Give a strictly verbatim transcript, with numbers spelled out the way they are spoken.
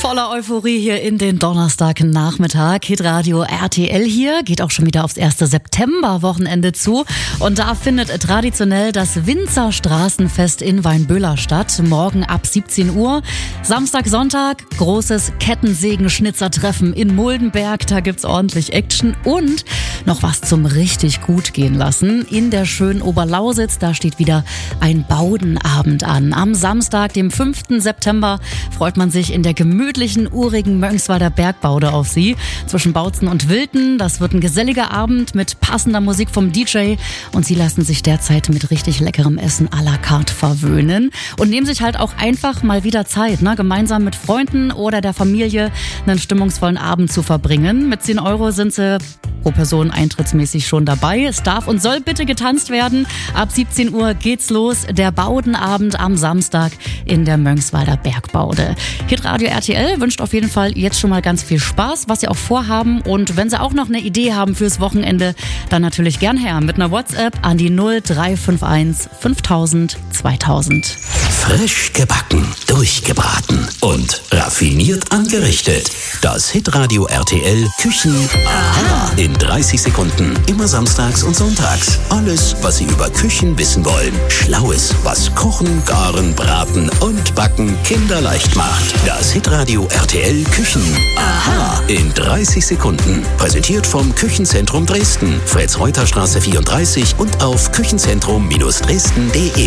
Voller Euphorie hier in den Donnerstagnachmittag. Hitradio R T L hier, geht auch schon wieder aufs erste September-Wochenende zu. Und da findet traditionell das Winzerstraßenfest in Weinböhler statt. Morgen ab siebzehn Uhr. Samstag, Sonntag, großes Kettensägen-Schnitzertreffen in Muldenberg. Da gibt's ordentlich Action und noch was zum richtig gut gehen lassen. In der schönen Oberlausitz, da steht wieder ein Baudenabend an. Am Samstag, dem fünften September, freut man sich in der gemütlichen, urigen Mönchswalder Bergbaude auf Sie. Zwischen Bautzen und Wilten, das wird ein geselliger Abend mit passender Musik vom D J und Sie lassen sich derzeit mit richtig leckerem Essen à la carte verwöhnen und nehmen sich halt auch einfach mal wieder Zeit, ne? Gemeinsam mit Freunden oder der Familie einen stimmungsvollen Abend zu verbringen. Mit zehn Euro sind Sie pro Person eintrittsmäßig schon dabei. Es darf und soll bitte getanzt werden. Ab siebzehn Uhr geht's los. Der Baudenabend am Samstag in der Mönchswalder Bergbaude. Hitradio R T L wünscht auf jeden Fall jetzt schon mal ganz viel Spaß, was Sie auch vorhaben. Und wenn Sie auch noch eine Idee haben fürs Wochenende, dann natürlich gern her mit einer WhatsApp an die null drei fünf eins fünftausend zweitausend. Frisch gebacken, durchgebraten und raffiniert angerichtet. Das Hitradio R T L Küchen Aha in dreißig Sekunden. Immer samstags und sonntags. Alles, was Sie über Küchen wissen wollen. Schlaues, was Kochen, Garen, Braten und Backen kinderleicht macht. Das Hitradio R T L Küchen Aha in dreißig Sekunden. Präsentiert vom Küchenzentrum Dresden. Fritz-Reuter-Straße vierunddreißig und auf küchenzentrum Dresden punkt de.